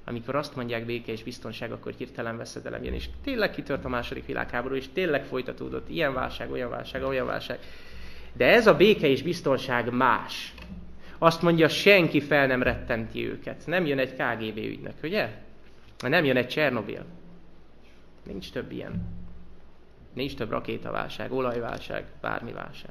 Amikor azt mondják béke és biztonság, akkor hirtelen veszedelem jön, és tényleg kitört a második világháború, és tényleg folytatódott ilyen válság, olyan válság, olyan válság. De ez a béke és biztonság más. Azt mondja, senki fel nem rettenti őket. Nem jön egy KGB ügynök, ugye? Nem jön egy Csernobil. Nincs több ilyen. Nincs több rakétaválság, olajválság, bármi válság.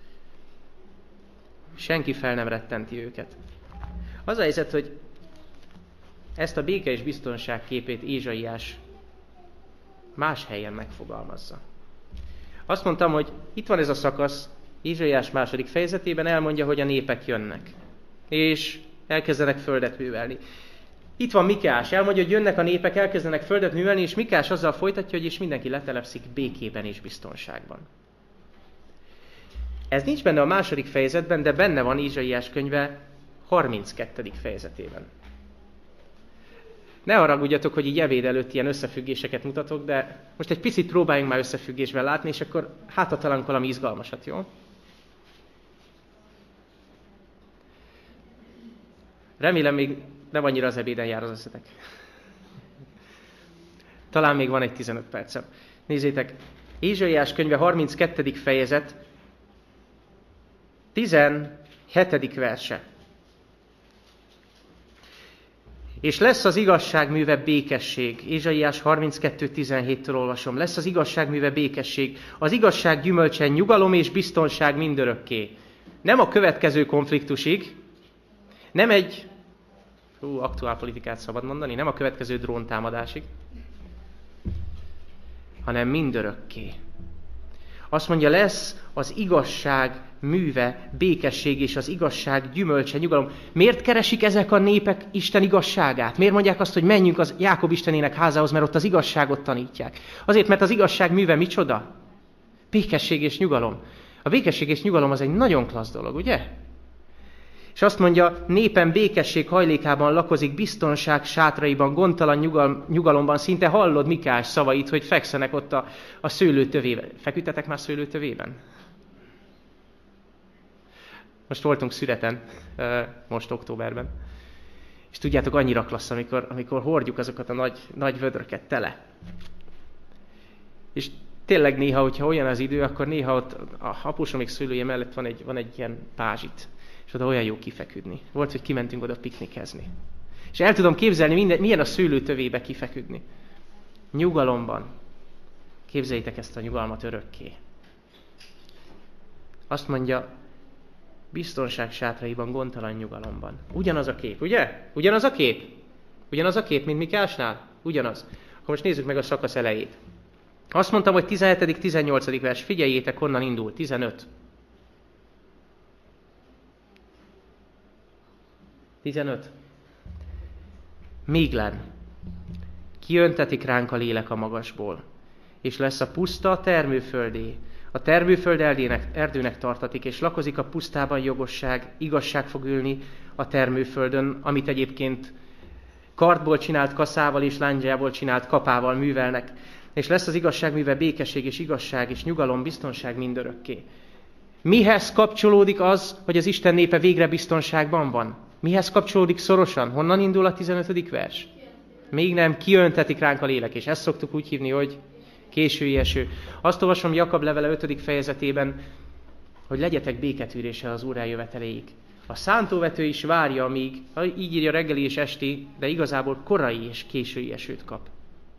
Senki fel nem rettenti őket. Az a helyzet, hogy ezt a béke és biztonság képét Ézsaiás más helyen megfogalmazza. Azt mondtam, hogy itt van ez a szakasz, Ézsaiás 2. fejezetében elmondja, hogy a népek jönnek, és elkezdenek földet művelni. Itt van Mikás, elmondja, hogy jönnek a népek, elkezdenek földet művelni, és Mikás azzal folytatja, hogy és mindenki letelepszik békében és biztonságban. Ez nincs benne a 2. fejezetben, de benne van Ézsaiás könyve 32. fejezetében. Ne haragudjatok, hogy így ebéd előtt ilyen összefüggéseket mutatok, de most egy picit próbáljunk már összefüggésben látni, és akkor találunk valami izgalmasat, jó? Remélem még nem annyira az ebéden jár az eszetek. Talán még van egy 15 percem. Nézzétek, Ézsaiás könyve 32. fejezet, 17. verse. És lesz az igazságműve békesség. Ézsaiás 32.17-től olvasom. Lesz az igazságműve békesség. Az igazság gyümölcse nyugalom és biztonság mindörökké. Nem a következő konfliktusig, nem egy, aktuál politikát szabad mondani, nem a következő dróntámadásig, hanem mindörökké. Azt mondja, lesz az igazság műve, békesség és az igazság gyümölcse, nyugalom. Miért keresik ezek a népek Isten igazságát? Miért mondják azt, hogy menjünk az Jákob Istenének házához, mert ott az igazságot tanítják? Azért, mert az igazság műve micsoda? Békesség és nyugalom. A békesség és nyugalom az egy nagyon klassz dolog, ugye? És azt mondja, népen békesség hajlékában lakozik, biztonság sátraiban, gondtalan nyugalomban. Szinte hallod Mikás szavait, hogy fekszenek ott a szőlőtövében. Feküdtetek már szőlőtövében? Most voltunk szüreten, most októberben. És tudjátok, annyira klassz, amikor hordjuk azokat a nagy vödröket tele. És tényleg néha, hogyha olyan az idő, akkor néha ott a apósomik szőlője mellett van egy ilyen pázsit. És oda olyan jó kifeküdni. Volt, hogy kimentünk oda piknikezni. És el tudom képzelni, milyen a szőlőtövébe kifeküdni. Nyugalomban. Képzeljétek ezt a nyugalmat örökké. Azt mondja, biztonság sátraiban, gondtalan nyugalomban. Ugyanaz a kép, ugye? Ugyanaz a kép? Ugyanaz a kép, mint Mikásnál? Ugyanaz. Akkor most nézzük meg a szakasz elejét. Azt mondtam, hogy 17.-18. vers. Figyeljétek, honnan indul. 15. 15. Miglen. Kiöntetik ránk a lélek a magasból, és lesz a puszta a termőföldé. A termőföld erdőnek tartatik, és lakozik a pusztában jogosság, igazság fog ülni a termőföldön, amit egyébként kardból csinált kaszával és lándzsából csinált kapával művelnek. És lesz az igazság műve, békesség és igazság és nyugalom, biztonság mindörökké. Mihez kapcsolódik az, hogy az Isten népe végre biztonságban van? Mihez kapcsolódik szorosan? Honnan indul a 15. vers? Még nem, kiöntetik ránk a lélek, és ezt szoktuk úgy hívni, hogy késői eső. Azt olvasom Jakab levele 5. fejezetében, hogy legyetek béketűréssel az Úr eljöveteléig. A szántóvető is várja, amíg, így írja reggeli és esti, de igazából korai és késői esőt kap.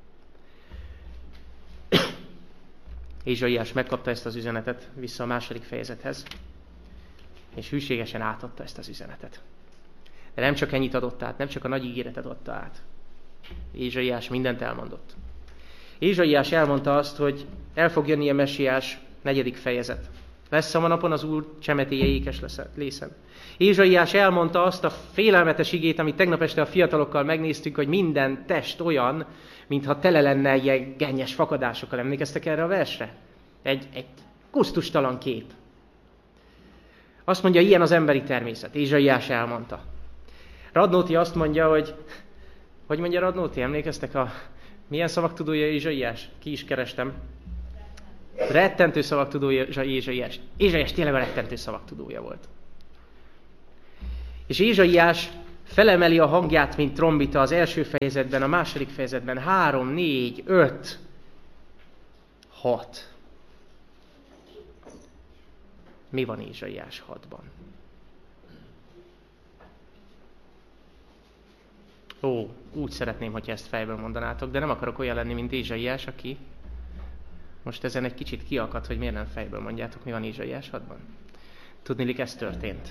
Ézsaiás megkapta ezt az üzenetet vissza a 2. fejezethez, és hűségesen átadta ezt az üzenetet. De nem csak ennyit adott át, nem csak a nagy ígéretet adta át. Ézsaiás mindent elmondott. Ézsaiás elmondta azt, hogy el fog jönni a Messiás 4. fejezet. Lesz a napon az Úr csemetéje ékes lészen. Ézsaiás elmondta azt a félelmetes igét, amit tegnap este a fiatalokkal megnéztünk, hogy minden test olyan, mintha tele lenne ilyen gennyes fakadásokkal. Emlékeztek erre a versre? Egy kusztustalan kép. Azt mondja, ilyen az emberi természet. Ézsaiás elmondta. Radnóti azt mondja, hogy mondja Radnóti, emlékeztek milyen szavak tudója Ézsaiás? Ki is kerestem. Rettentő szavak tudója Ézsaiás. Ézsaiás tényleg a rettentő szavak tudója volt. És Ézsaiás Felemeli a hangját, mint trombita az első fejezetben, a második fejezetben 3, 4, 5, 6. Mi van Ézsaiás 6-ban? Ó, úgy szeretném, hogy ezt fejből mondanátok, de nem akarok olyan lenni, mint Ézsaiás, aki most ezen egy kicsit kiakad, hogy miért nem fejből mondjátok, mi van Ézsaiás 6-ban. Tudniillik, ez történt.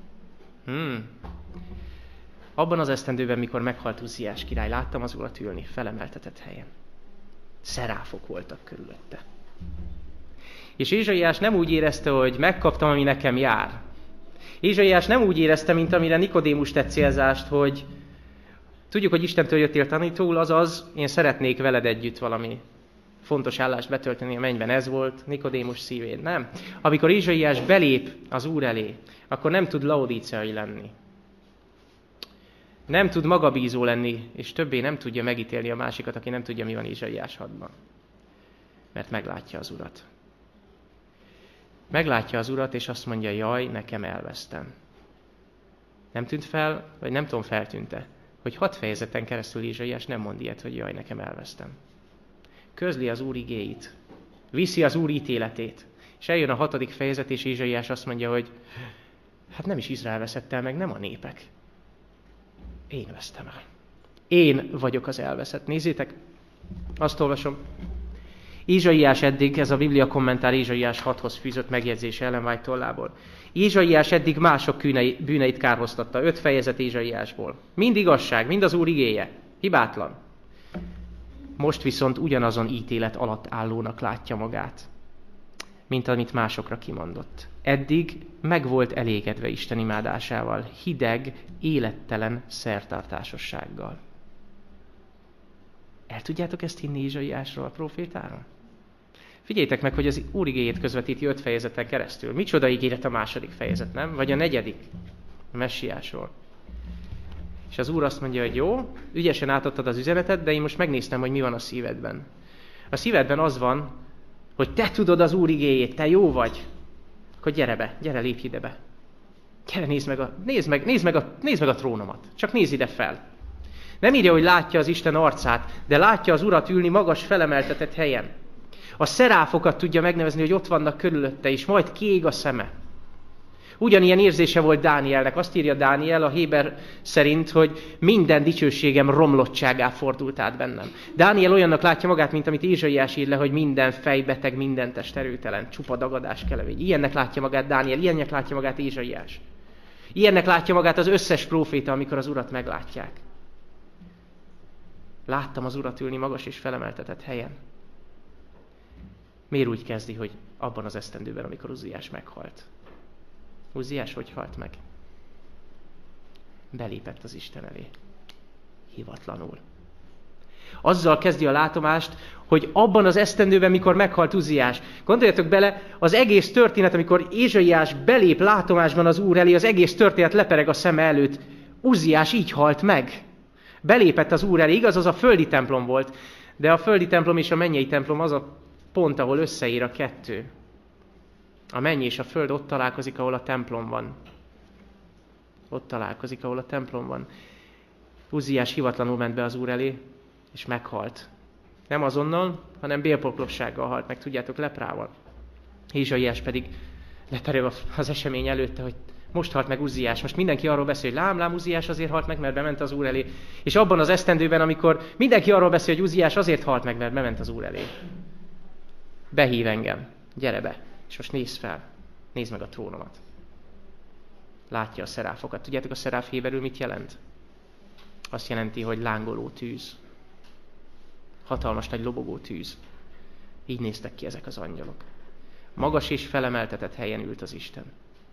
Abban az esztendőben, mikor meghalt Uzziás király, láttam az Urat ülni, felemeltetett helyen. Szeráfok voltak körülötte. És Ézsaiás nem úgy érezte, hogy megkaptam, ami nekem jár. Ézsaiás nem úgy érezte, mint amire Nikodémus tett célzást, hogy tudjuk, hogy Istentől jöttél tanítóul, azaz én szeretnék veled együtt valami fontos állást betölteni a mennyben. Ez volt Nikodémus szívén. Nem. Amikor Ézsaiás belép az Úr elé, akkor nem tud laodíceai lenni. Nem tud magabízó lenni, és többé nem tudja megítélni a másikat, aki nem tudja, mi van Ézsaiás 6-ban. Mert meglátja az Urat. Meglátja az Urat, és azt mondja, jaj, nekem elvesztem. Nem tűnt fel, vagy nem tudom, feltűnte, hogy 6 fejezeten keresztül Ézsaiás nem mond ilyet, hogy jaj, nekem elvesztem. Közli az Úr igéit, viszi az Úr ítéletét, és eljön a 6. fejezet, és Ézsaiás azt mondja, hogy hát nem is Izrael veszett el meg, nem a népek. Én vesztem el. Én vagyok az elveszett. Nézzétek, azt olvasom. Ézsaiás eddig, ez a Biblia kommentár Ézsaiás 6-hoz fűzött megjegyzése Ellen White tollából. Ézsaiás eddig mások bűneit kárhoztatta. 5 fejezet Ézsaiásból. Mind igazság, mind az Úr igéje. Hibátlan. Most viszont ugyanazon ítélet alatt állónak látja magát, mint amit másokra kimondott. Eddig meg volt elégedve Isten imádásával, hideg, élettelen szertartásossággal. El tudjátok ezt hinni Ézsaiásról, a prófétáról? Figyeljétek meg, hogy az Úr igéjét közvetíti 5 fejezeten keresztül. Micsoda ígéret a 2. fejezet, nem? Vagy a 4. a messiásról. És az Úr azt mondja, hogy jó, ügyesen átadtad az üzenetet, de én most megnéztem, hogy mi van a szívedben. A szívedben az van, hogy te tudod az Úr igéjét, te jó vagy. Akkor gyere be, gyere, lépj ide be. Gyere, nézd meg a trónomat. Csak nézz ide fel. Nem írja, hogy látja az Isten arcát, de látja az Urat ülni magas, felemeltetett helyen. A szeráfokat tudja megnevezni, hogy ott vannak körülötte, és majd kiég a szeme. Ugyanilyen érzése volt Dánielnek. Azt írja Dániel a Héber szerint, hogy minden dicsőségem romlottságá fordult át bennem. Dániel olyannak látja magát, mint amit Ézsaiás ír le, hogy minden fejbeteg, minden test erőtelen, csupa dagadás kelevény. Ilyennek látja magát Dániel, ilyennek látja magát Ézsaiás. Ilyennek látja magát az összes próféta, amikor az Urat meglátják. Láttam az Urat ülni magas és felemeltetett helyen. Miért úgy kezdi, hogy abban az esztendőben, amikor Uzziás meghalt? Uzziás hogy halt meg? Belépett az Isten elé. Hivatlanul. Azzal kezdi a látomást, hogy abban az esztendőben, mikor meghalt Uzziás. Gondoljatok bele, az egész történet, amikor Ézsaiás belép látomásban az Úr elé, az egész történet lepereg a szeme előtt. Uzziás így halt meg. Belépett az Úr elé, igaz, az a földi templom volt, de a földi templom és a mennyei templom az a pont, ahol összeér a 2. A menny és a föld ott találkozik, ahol a templom van. Ott találkozik, ahol a templom van. Uzziás hivatlanul ment be az Úr elé, és meghalt. Nem azonnal, hanem bélpoklossággal halt meg, tudjátok, leprával. Ézsaiás pedig lepereg az esemény előtte, hogy most halt meg Uzziás. Most mindenki arról beszél, hogy lám, Uzziás azért halt meg, mert bement az Úr elé. És abban az esztendőben, amikor mindenki arról beszél, hogy Uzziás azért halt meg, mert bement az Úr elé. Behív engem, gyere be, és most nézz fel, nézd meg a trónomat. Látja a szeráfokat. Tudjátok, a szeráf héberül mit jelent? Azt jelenti, hogy lángoló tűz. Hatalmas nagy lobogó tűz. Így néztek ki ezek az angyalok. Magas és felemeltetett helyen ült az Isten.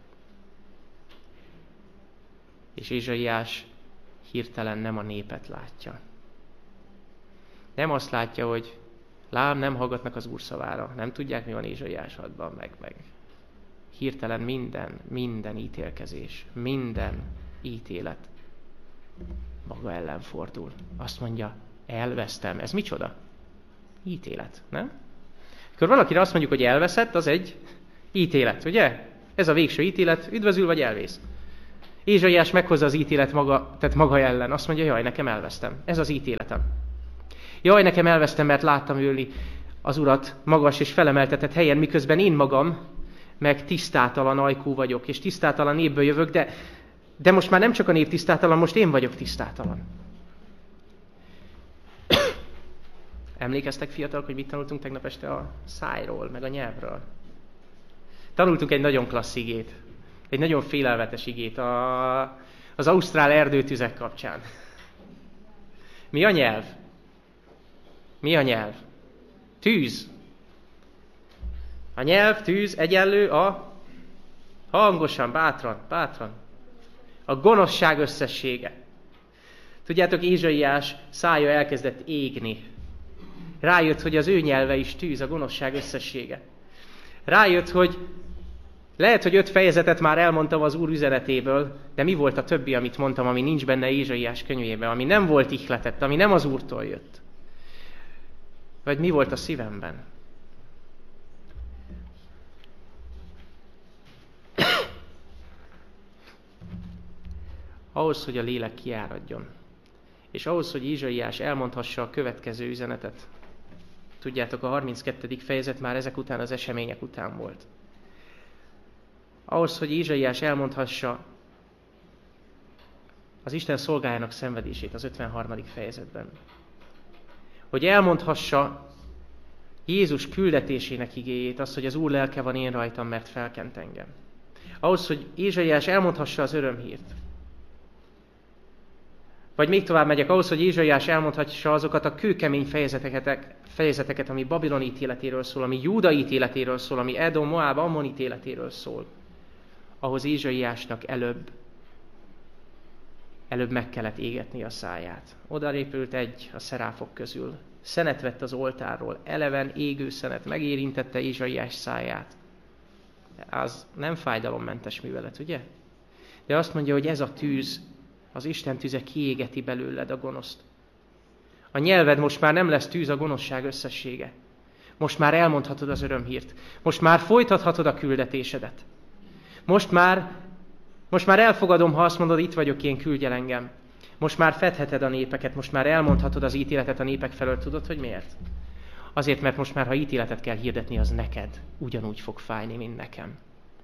És Ézsaiás hirtelen nem a népet látja. Nem azt látja, hogy lám, nem hallgatnak az Úr szavára, nem tudják, mi van Ézsaiás 6-ban, meg. Hirtelen minden ítélkezés, minden ítélet maga ellen fordul. Azt mondja, elvesztem. Ez micsoda? Ítélet, nem? Akkor valakire azt mondjuk, hogy elveszett, az egy ítélet, ugye? Ez a végső ítélet, üdvözül vagy elvész. Ézsaiás meghozza az ítélet maga ellen. Azt mondja, jaj, nekem elvesztem. Ez az ítéletem. Jaj, nekem elvesztem, mert láttam ülni az Urat magas és felemeltetett helyen, miközben én magam meg tisztátalan ajkú vagyok, és tisztátalan népből jövök, de most már nem csak a nép tisztátalan, most én vagyok tisztátalan. Emlékeztek, fiatalok, hogy mit tanultunk tegnap este a szájról, meg a nyelvről? Tanultunk egy nagyon klassz igét, egy nagyon félelmetes igét az ausztrál erdőtüzek kapcsán. Mi a nyelv? Mi a nyelv? Tűz. A nyelv, tűz egyenlő a hangosan, bátran. A gonoszság összessége. Tudjátok, Ézsaiás szája elkezdett égni. Rájött, hogy az ő nyelve is tűz, a gonoszság összessége. Rájött, hogy lehet, hogy 5 fejezetet már elmondtam az Úr üzenetéből, de mi volt a többi, amit mondtam, ami nincs benne Ézsaiás könyvében, ami nem volt ihletett, ami nem az Úrtól jött? Vagy mi volt a szívemben? Ahhoz, hogy a lélek kiáradjon, és ahhoz, hogy Ézsaiás elmondhassa a következő üzenetet. Tudjátok, a 32. fejezet már ezek után, az események után volt. Ahhoz, hogy Ézsaiás elmondhassa az Isten szolgájának szenvedését az 53. fejezetben. Hogy elmondhassa Jézus küldetésének igéjét, azt, hogy az Úr lelke van én rajtam, mert felkent engem. Ahhoz, hogy Ézsaiás elmondhassa az örömhírt. Vagy még tovább megyek, ahhoz, hogy Ézsaiás elmondhassa azokat a kőkemény fejezeteket, ami Babilon ítéletéről szól, ami Júda ítéletéről szól, ami Edom, Moáb, Ammon ítéletéről szól. Ahhoz Ézsaiásnak előbb meg kellett égetni a száját. Oda répült egy a szeráfok közül. Szenet vett az oltárról, eleven égő szenet, megérintette Ézsaiás száját. Az nem fájdalommentes művelet, ugye? De azt mondja, hogy ez a tűz, az Isten tüze kiégeti belőled a gonoszt. A nyelved most már nem lesz tűz, a gonoszság összessége. Most már elmondhatod az örömhírt. Most már folytathatod a küldetésedet. Most már elfogadom, ha azt mondod, itt vagyok én, küldj el engem. Most már fedheted a népeket, most már elmondhatod az ítéletet a népek felől. Tudod, hogy miért? Azért, mert most már, ha ítéletet kell hirdetni, az neked ugyanúgy fog fájni, mint nekem.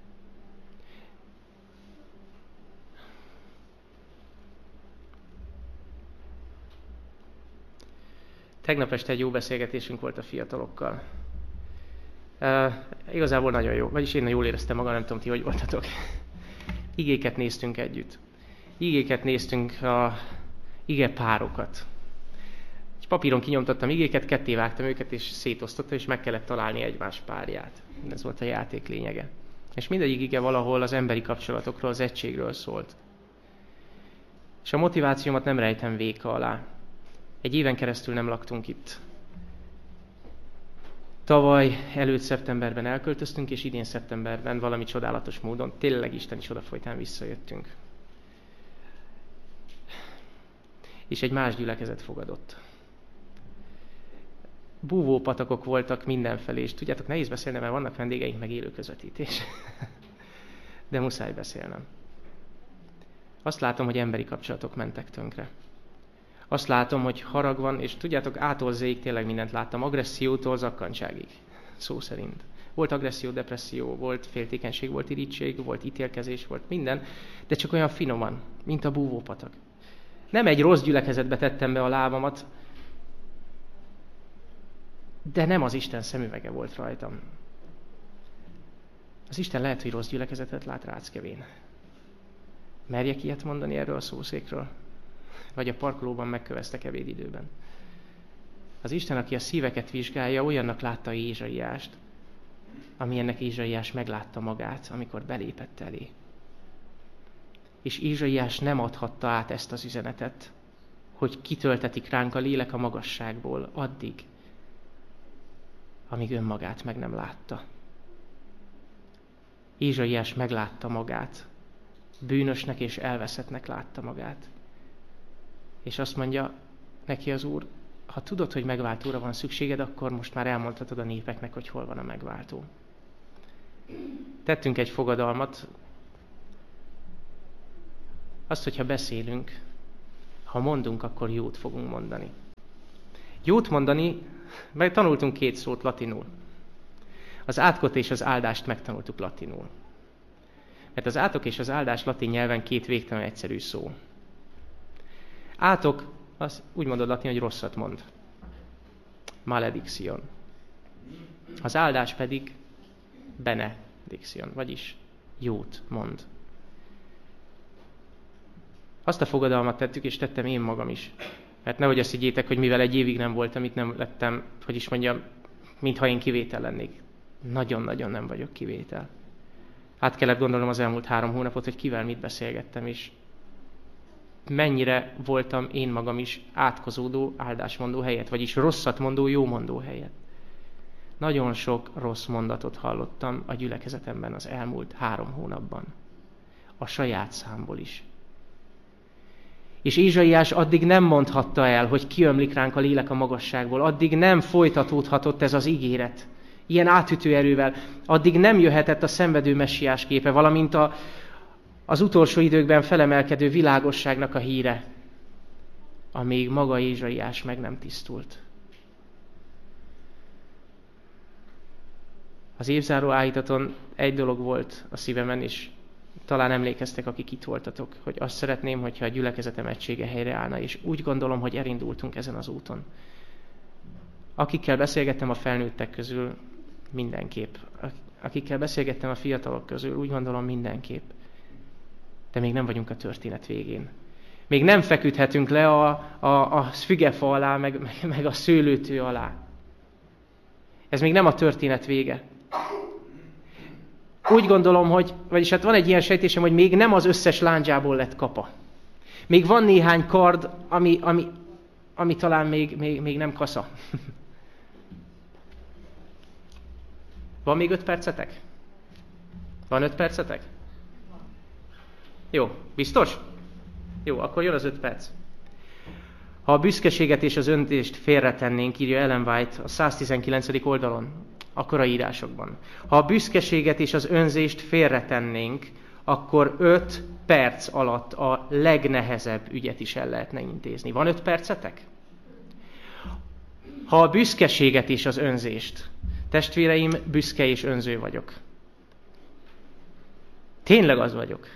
Tegnap este egy jó beszélgetésünk volt a fiatalokkal. Igazából nagyon jó, vagyis én jól éreztem magam, nem tudom ti, hogy voltatok. Igéket néztünk együtt. Igéket néztünk, igepárokat. Egy papíron kinyomtattam igéket, ketté vágtam őket, és szétosztottam, és meg kellett találni egymás párját. Ez volt a játék lényege. És mindegyik ige valahol az emberi kapcsolatokról, az egységről szólt. És a motivációmat nem rejtem véka alá. Egy éven keresztül nem laktunk itt. Tavaly előtt szeptemberben elköltöztünk, és idén szeptemberben valami csodálatos módon, tényleg isteni csoda folytán visszajöttünk. És egy más gyülekezet fogadott. Búvópatakok voltak mindenfelé, és tudjátok, nehéz beszélni, mert vannak vendégeink, meg élő közvetítés. De muszáj beszélnem. Azt látom, hogy emberi kapcsolatok mentek tönkre. Azt látom, hogy harag van, és tudjátok, A-tól Z-ig tényleg mindent láttam, agressziótól zakkantságig, szó szerint. Volt agresszió, depresszió, volt féltékenység, volt irigység, volt ítélkezés, volt minden, de csak olyan finoman, mint a búvópatak. Nem egy rossz gyülekezetbe tettem be a lábamat, de nem az Isten szemüvege volt rajtam. Az Isten lehet, hogy rossz gyülekezetet lát Ráckevén. Merjek ilyet mondani erről a szószékről? Vagy a parkolóban megköveztek ebédidőben. Az Isten, aki a szíveket vizsgálja, olyannak látta Ézsaiást, amilyennek Ézsaiás meglátta magát, amikor belépett elé. És Ézsaiás nem adhatta át ezt az üzenetet, hogy kitöltetik ránk a lélek a magasságból addig, amíg önmagát meg nem látta. Ézsaiás meglátta magát, bűnösnek és elveszettnek látta magát. És azt mondja neki az Úr, ha tudod, hogy megváltóra van szükséged, akkor most már elmondhatod a népeknek, hogy hol van a megváltó. Tettünk egy fogadalmat Azt, hogyha beszélünk, ha mondunk, akkor jót fogunk mondani. Jót mondani, mert tanultunk 2 szót latinul. Az átkot és az áldást megtanultuk latinul. Mert az átok és az áldás latin nyelven 2 végtelen egyszerű szó. Átok, az úgy mondod latin, hogy rosszat mond. Malediction. Az áldás pedig benediction, vagyis jót mond. Azt a fogadalmat tettük, és tettem én magam is. Mert nehogy azt higgyétek, hogy mivel egy évig nem voltam, itt nem lettem, hogy is mondjam, mintha én kivétel lennék. Nagyon-nagyon nem vagyok kivétel. Át kellett gondolnom az elmúlt 3 hónapot, hogy kivel mit beszélgettem, és mennyire voltam én magam is átkozódó, áldásmondó helyett, vagyis rosszat mondó, jó mondó helyett. Nagyon sok rossz mondatot hallottam a gyülekezetemben az elmúlt 3 hónapban. A saját számból is. És Ézsaiás addig nem mondhatta el, hogy kiömlik ránk a lélek a magasságból, addig nem folytatódhatott ez az ígéret, ilyen átütő erővel, addig nem jöhetett a szenvedő messiás képe, valamint az utolsó időkben felemelkedő világosságnak a híre, amíg maga Ézsaiás meg nem tisztult. Az évzáró áhítaton egy dolog volt a szívemen, és talán emlékeztek, akik itt voltatok, hogy azt szeretném, hogyha a gyülekezetem egysége helyreállna, és úgy gondolom, hogy elindultunk ezen az úton. Akikkel beszélgettem a felnőttek közül, mindenképp. Akikkel beszélgettem a fiatalok közül, úgy gondolom mindenképp. De még nem vagyunk a történet végén. Még nem feküdhetünk le a fügefa alá, meg a szőlőtő alá. Ez még nem a történet vége. Úgy gondolom, vagyis hát van egy ilyen sejtésem, hogy még nem az összes lándzsából lett kapa. Még van néhány kard, ami talán még nem kasza. Van még 5 percetek? Van 5 percetek? Jó, biztos? Jó, akkor jön az 5 perc. Ha a büszkeséget és az öntést félretennénk, írja Ellen White a 119. oldalon, a korai írásokban. Ha a büszkeséget és az önzést félretennénk, akkor 5 perc alatt a legnehezebb ügyet is el lehetne intézni. Van 5 percetek? Ha a büszkeséget és az önzést, testvéreim, büszke és önző vagyok. Tényleg az vagyok.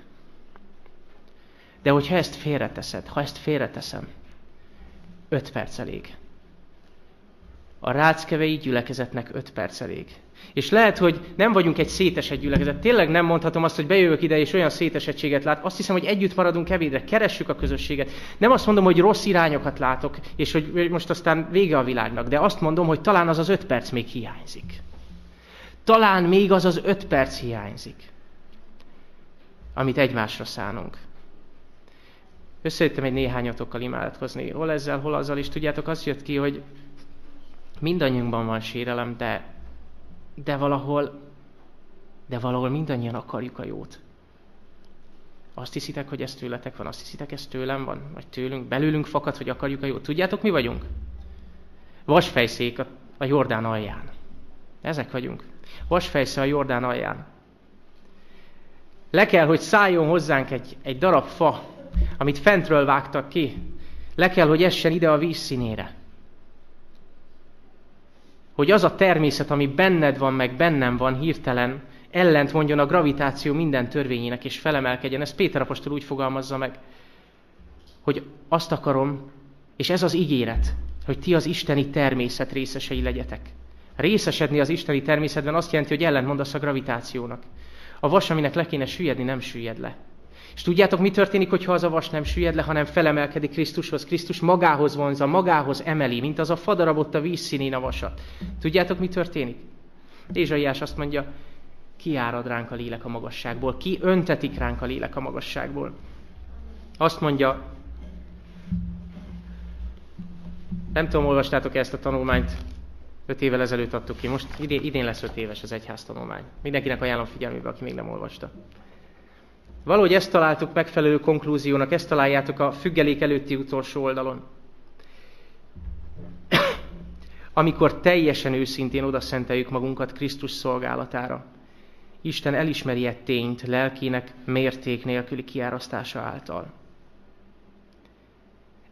De hogyha ezt félreteszed, ha ezt félreteszem, 5 perc elég. A Ráckevei gyülekezetnek 5 perc elég. És lehet, hogy nem vagyunk egy szétesett gyülekezet. Tényleg nem mondhatom azt, hogy bejövök ide, és olyan szétesettséget lát. Azt hiszem, hogy együtt maradunk ebédre, keressük a közösséget. Nem azt mondom, hogy rossz irányokat látok, és hogy most aztán vége a világnak. De azt mondom, hogy talán az az 5 perc még hiányzik. Talán még az az 5 perc hiányzik, amit egymásra szánunk. Összejöttem egy néhányatokkal imádkozni, hol ezzel, hol azzal, és tudjátok, azt jött ki, hogy mindannyiunkban van sérelem, de valahol mindannyian akarjuk a jót. Azt hiszitek, hogy ez tőletek van? Azt hiszitek, ez tőlem van? Vagy tőlünk? Belőlünk fakad, hogy akarjuk a jót? Tudjátok, mi vagyunk? Vasfejszék a Jordán alján. Ezek vagyunk. Vasfejsze a Jordán alján. Le kell, hogy szálljon hozzánk egy darab fa, amit fentről vágtak ki. Le kell, hogy essen ide a víz színére. Hogy az a természet, ami benned van, meg bennem van, hirtelen ellent mondjon a gravitáció minden törvényének, és felemelkedjen. Ezt Péter apostol úgy fogalmazza meg, hogy azt akarom, és ez az ígéret, hogy ti az isteni természet részesei legyetek. Részesedni az isteni természetben azt jelenti, hogy ellentmondasz a gravitációnak. A vas, aminek le kéne süllyedni, nem süllyed le. És tudjátok, mi történik, hogyha az a vas nem süllyed le, hanem felemelkedik Krisztushoz? Krisztus magához vonza, magához emeli, mint az a fadarab ott a víz színén a vasat. Tudjátok, mi történik? Ézsaiás azt mondja, ki árad ránk a lélek a magasságból, ki öntetik ránk a lélek a magasságból. Azt mondja, nem tudom, olvastátok ezt a tanulmányt, 5 évvel ezelőtt adtuk ki, most idén lesz 5 éves az egyház tanulmány. Mindenkinek ajánlom figyelmébe, aki még nem olvasta. Valahogy ezt találtuk megfelelő konklúziónak, ezt találjátok a függelék előtti utolsó oldalon. Amikor teljesen őszintén odaszenteljük magunkat Krisztus szolgálatára, Isten elismeri egy tényt lelkének mérték nélküli kiárasztása által.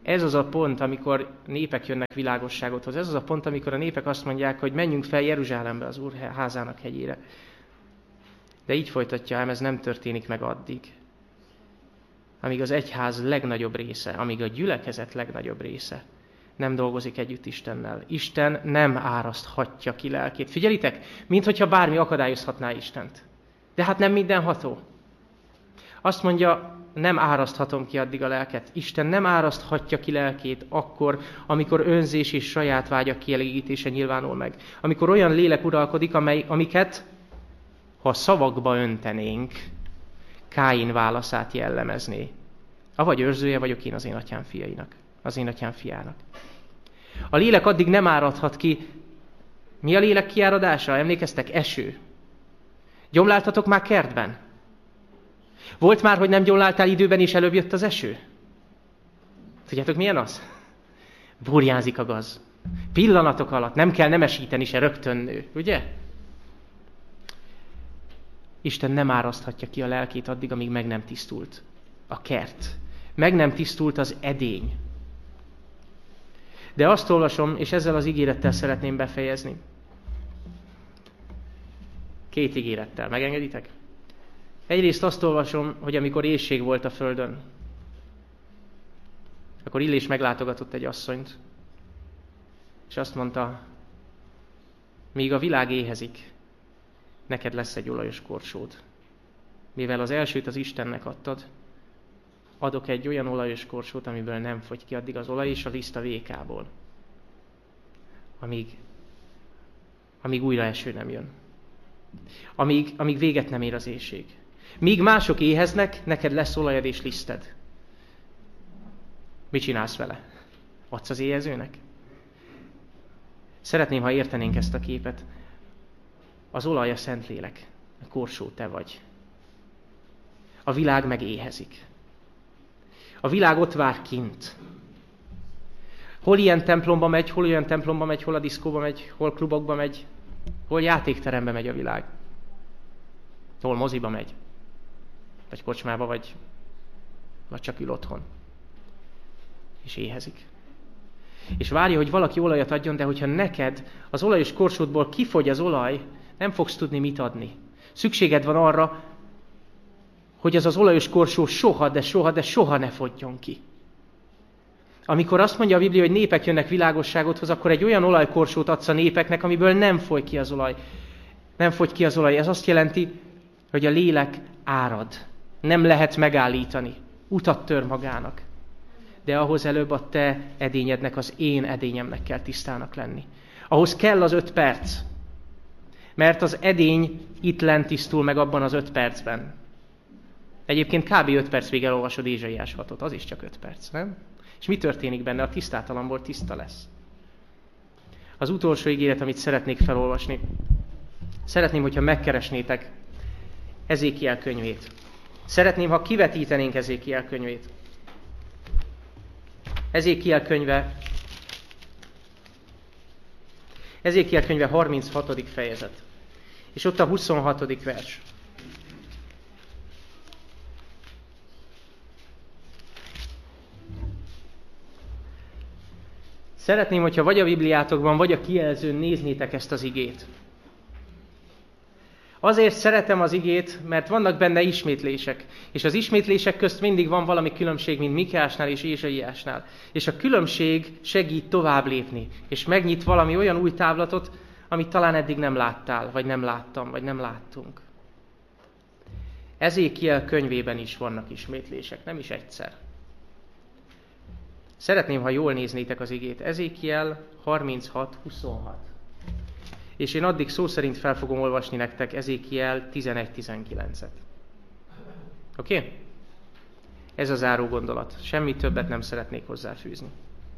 Ez az a pont, amikor népek jönnek világosságothoz. Ez az a pont, amikor a népek azt mondják, hogy menjünk fel Jeruzsálembe, az Úr házának hegyére. De így folytatja, ám ez nem történik meg addig, amíg az egyház legnagyobb része, amíg a gyülekezet legnagyobb része nem dolgozik együtt Istennel. Isten nem áraszthatja ki lelkét. Figyelitek, minthogyha bármi akadályozhatná Istent. De hát nem mindenható. Azt mondja, nem áraszthatom ki addig a lelket. Isten nem áraszthatja ki lelkét akkor, amikor önzés és saját vágyak kielégítése nyilvánul meg. Amikor olyan lélek uralkodik, amiket, ha szavakba öntenénk, Káin válaszát jellemezné. Avagy őrzője vagyok én az én atyám fiainak, az én atyám fiának. A lélek addig nem áradhat ki. Mi a lélek kiáradása? Emlékeztek? Eső. Gyomláltatok már kertben? Volt már, hogy nem gyomláltál időben, és előbb jött az eső? Tudjátok, milyen az? Burjánzik a gaz. Pillanatok alatt, nem kell nemesíteni se, rögtön nő, ugye? Isten nem áraszthatja ki a lelkét addig, amíg meg nem tisztult a kert. Meg nem tisztult az edény. De azt olvasom, és ezzel az ígérettel szeretném befejezni. 2 ígérettel. Megengeditek? Egyrészt azt olvasom, hogy amikor éhség volt a földön, akkor Illés meglátogatott egy asszonyt, és azt mondta, míg a világ éhezik, neked lesz egy olajos korsód. Mivel az elsőt az Istennek adtad, adok egy olyan olajos korsót, amiből nem fogy ki addig az olaj, és a liszt a vékából. Amíg újra eső nem jön. Amíg véget nem ér az éhség. Míg mások éheznek, neked lesz olajad és liszted. Mit csinálsz vele? Adsz az éhezőnek? Szeretném, ha értenénk ezt a képet. Az olaj a Szentlélek, a korsó te vagy. A világ meg éhezik. A világ ott vár kint. Hol ilyen templomba megy, hol olyan templomba megy, hol a diszkóba megy, hol klubokba megy, hol játékterembe megy a világ. Hol moziba megy, vagy kocsmába, vagy csak ül otthon. És éhezik. És várja, hogy valaki olajat adjon, de hogyha neked az olajos korsódból kifogy az olaj, nem fogsz tudni mit adni. Szükséged van arra, hogy az olajos korsó soha ne fogyjon ki. Amikor azt mondja a Biblia, hogy népek jönnek világosságodhoz, akkor egy olyan olajkorsót adsz a népeknek, amiből nem fogy ki az olaj. Nem fogy ki az olaj. Ez azt jelenti, hogy a lélek árad. Nem lehet megállítani. Utat tör magának. De ahhoz előbb a te edényednek, az én edényemnek kell tisztának lenni. Ahhoz kell az 5 perc. Mert az edény itt lent tisztul meg abban az 5 percben. Egyébként kb. 5 perc végig elolvasod Ézsaiás 6-ot, az is csak 5 perc, nem? És mi történik benne? A tisztátalanból tiszta lesz. Az utolsó ígéret, amit szeretnék felolvasni. Szeretném, hogyha megkeresnétek Ezékiel könyvét. Szeretném, ha kivetítenénk Ezékiel könyvét. Ezékiel könyve 36. fejezet. És ott a 26. vers. Szeretném, hogyha vagy a Bibliátokban, vagy a kijelzőn néznétek ezt az igét. Azért szeretem az igét, mert vannak benne ismétlések. És az ismétlések közt mindig van valami különbség, mint Mikéásnál és Ézsaiásnál. És a különbség segít tovább lépni, és megnyit valami olyan új távlatot, amit talán eddig nem láttál, vagy nem láttam, vagy nem láttunk. Ezékiel könyvében is vannak ismétlések, nem is egyszer. Szeretném, ha jól néznétek az igét. Ezékiel 36-26. És én addig szó szerint fel fogom olvasni nektek Ezékiel 11-19-et. Oké? Ez a záró gondolat. Semmi többet nem szeretnék hozzáfűzni.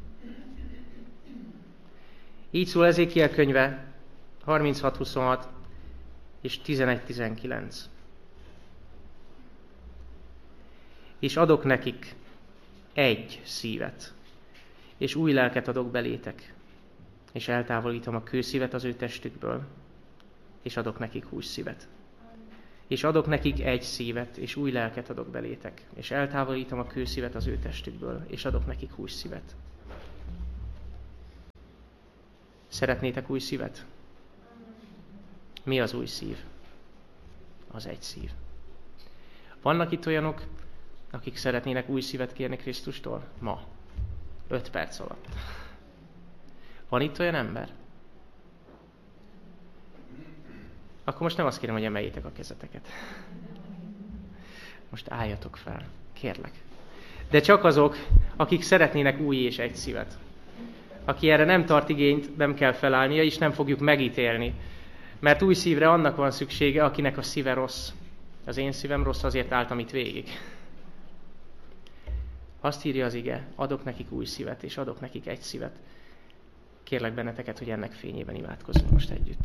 Így szól Ezékiel könyve 36-26 és 11-19. És adok nekik egy szívet, és új lelket adok belétek, és eltávolítom a kőszívet az ő testükből, és adok nekik hússzívet. és adok nekik egy szívet, és új lelket adok belétek, és eltávolítom a kőszívet az ő testükből, és adok nekik hússzívet. Szeretnétek új szívet? Mi az új szív? Az egy szív. Vannak itt olyanok, akik szeretnének új szívet kérni Krisztustól? Ma. 5 perc alatt. Van itt olyan ember? Akkor most nem azt kérem, hogy emeljétek a kezeteket. Most álljatok fel, kérlek. De csak azok, akik szeretnének új és egy szívet. Aki erre nem tart igényt, nem kell felállnia, és nem fogjuk megítélni. Mert új szívre annak van szüksége, akinek a szíve rossz. Az én szívem rossz, azért álltam itt végig. Azt írja az ige, adok nekik új szívet, és adok nekik egy szívet. Kérlek benneteket, hogy ennek fényében imádkozzunk most együtt.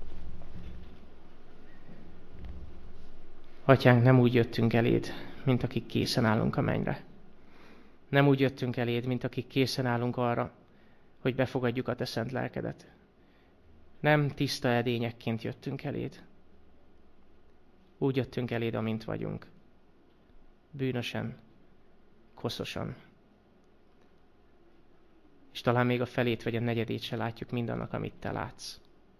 Atyánk, nem úgy jöttünk eléd, mint akik készen állunk a mennyre. Nem úgy jöttünk eléd, mint akik készen állunk arra, hogy befogadjuk a te szent lelkedet. Nem tiszta edényekként jöttünk eléd. Úgy jöttünk eléd, amint vagyunk. Bűnösen, koszosan. És talán még a felét vagy a negyedét se látjuk mindannak, amit te látsz.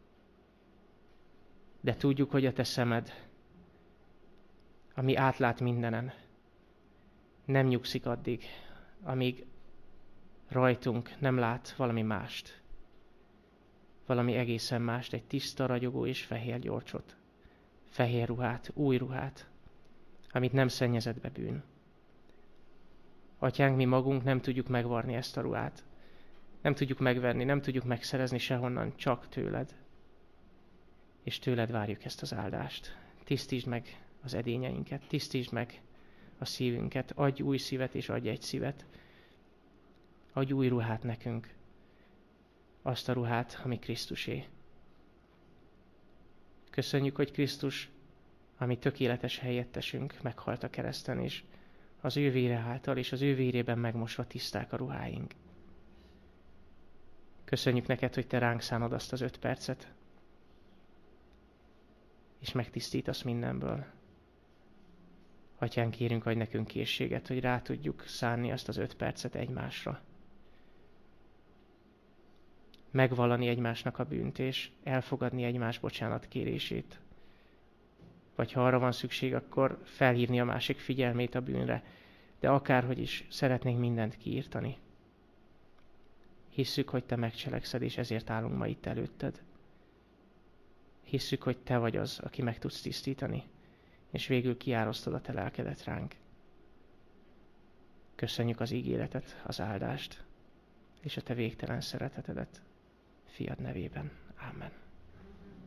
De tudjuk, hogy a te szemed, ami átlát mindenen, nem nyugszik addig, amíg rajtunk nem lát valami mást. Valami egészen mást, egy tiszta, ragyogó és fehér gyorcsot. Fehér ruhát, új ruhát, amit nem szennyezett be bűn. Atyánk, mi magunk nem tudjuk megvarni ezt a ruhát. Nem tudjuk megvenni, nem tudjuk megszerezni sehonnan, csak tőled. És tőled várjuk ezt az áldást. Tisztítsd meg az edényeinket, tisztítsd meg a szívünket, adj új szívet és adj egy szívet. Adj új ruhát nekünk, azt a ruhát, ami Krisztusé. Köszönjük, hogy Krisztus, ami tökéletes helyettesünk, meghalt a kereszten, és az ő vére által és az ő vérében megmosva tiszták a ruháink. Köszönjük neked, hogy te ránk szánod azt az 5 percet, és megtisztítasz mindenből. Atyán, kérünk, adj nekünk készséget, hogy rá tudjuk szánni azt az 5 percet egymásra. Megvallani egymásnak a bűnt, és elfogadni egymás bocsánatkérését. Vagy ha arra van szükség, akkor felhívni a másik figyelmét a bűnre. De akárhogy is, szeretnénk mindent kiírtani. Hisszük, hogy te megcselekszed, és ezért állunk ma itt előtted. Hisszük, hogy te vagy az, aki meg tudsz tisztítani, és végül kiárasztod a te lelkedet ránk. Köszönjük az ígéretet, az áldást, és a te végtelen szeretetedet. Fiad nevében. Amen.